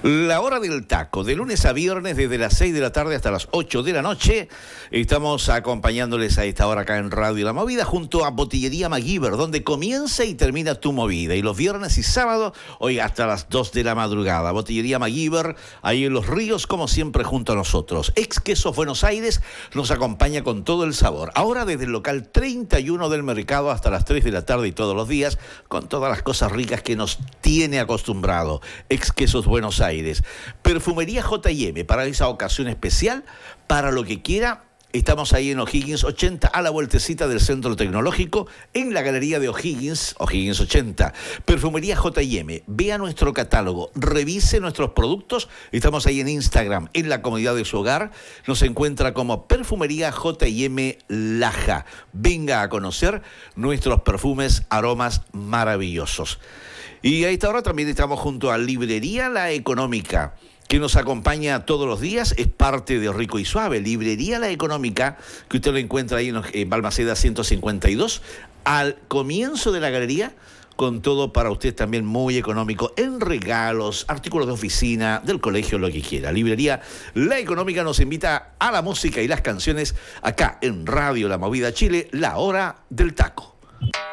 La hora del taco, de lunes a viernes desde las 6 de la tarde hasta las 8 de la noche. Estamos acompañándoles a esta hora acá en Radio La Movida junto a Botillería MacGyver, donde comienza y termina tu movida. Y los viernes y sábados, hoy hasta las 2 de la madrugada. Botillería MacGyver, ahí en Los Ríos, como siempre, junto a nosotros. Ex Quesos Buenos Aires nos acompaña con todo el sabor. Ahora desde el local 31 del Mercado hasta las 3 de la tarde y todos los días, con todas las cosas ricas que nos tiene acostumbrado. Ex Quesos Buenos Aires. Perfumería J&M, para esa ocasión especial, para lo que quiera. Estamos ahí en O'Higgins 80, a la vueltecita del Centro Tecnológico, en la galería de O'Higgins 80. Perfumería J&M, vea nuestro catálogo, revise nuestros productos. Estamos ahí en Instagram, en la comodidad de su hogar. Nos encuentra como Perfumería J&M Laja. Venga a conocer nuestros perfumes, aromas maravillosos. Y a esta hora también estamos junto a Librería La Económica, que nos acompaña todos los días, es parte de Rico y Suave. Librería La Económica, que usted lo encuentra ahí en Balmaceda 152, al comienzo de la galería, con todo para usted también muy económico, en regalos, artículos de oficina, del colegio, lo que quiera. Librería La Económica nos invita a la música y las canciones acá en Radio La Movida Chile, la hora del taco.